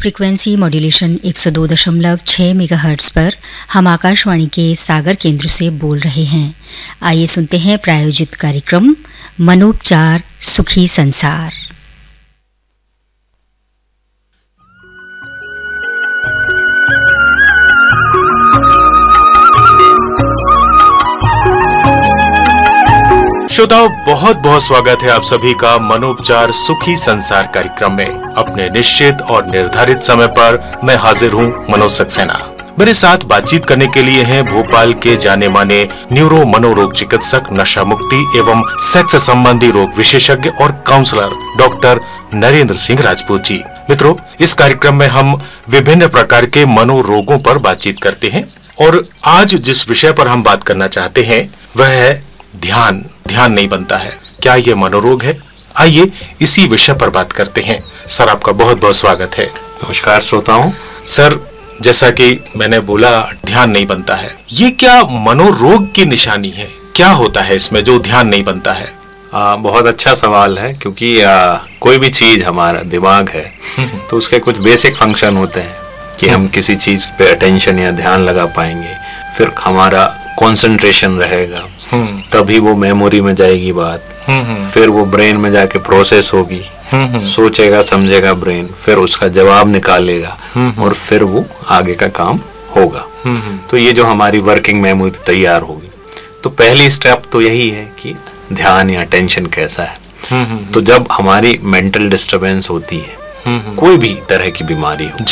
Frequency modulation 102.6 megahertz पर हम आकाशवाणी के सागर केंद्र से बोल रहे हैं। आइए सुनते हैं प्रायोजित कार्यक्रम मनोपचार सुखी संसार। श्रोताओं, बहुत बहुत स्वागत है आप सभी का मनोपचार सुखी संसार कार्यक्रम में। अपने निश्चित और निर्धारित समय पर मैं हाजिर हूं मनोज सक्सेना। मेरे साथ बातचीत करने के लिए हैं भोपाल के जाने माने न्यूरो मनोरोग चिकित्सक, नशा मुक्ति एवं सेक्स संबंधी रोग विशेषज्ञ और काउंसलर डॉक्टर नरेंद्र सिंह राजपूत जी। मित्रों, इस कार्यक्रम में हम विभिन्न प्रकार के मनोरोगों पर बातचीत करते हैं और आज जिस विषय पर हम बात करना चाहते हैं वह है ध्यान नहीं बनता है, क्या ये मनोरोग है? आइए इसी विषय पर बात करते हैं। सर, आपका बहुत बहुत स्वागत है। नमस्कार श्रोताओं। सर, जैसा कि मैंने बोला, ध्यान नहीं बनता है, ये क्या मनोरोग की निशानी है? क्या होता है इसमें जो ध्यान नहीं बनता है? बहुत अच्छा सवाल है, क्योंकि कोई भी चीज, हमारा दिमाग है तो उसके कुछ बेसिक फंक्शन होते हैं कि हम किसी चीज पे अटेंशन या ध्यान लगा पाएंगे, फिर हमारा कंसंट्रेशन रहेगा, तभी वो मेमोरी में जाएगी बात, फिर वो ब्रेन में जाके प्रोसेस होगी, सोचेगा समझेगा ब्रेन, फिर उसका जवाब निकालेगा और फिर वो आगे का काम होगा। तो ये जो हमारी वर्किंग मेमोरी तैयार होगी, तो पहली स्टेप तो यही है कि ध्यान या अटेंशन कैसा है। तो जब हमारी मेंटल डिस्टरबेंस होती है, कोई भी तरह की बीमारी हो,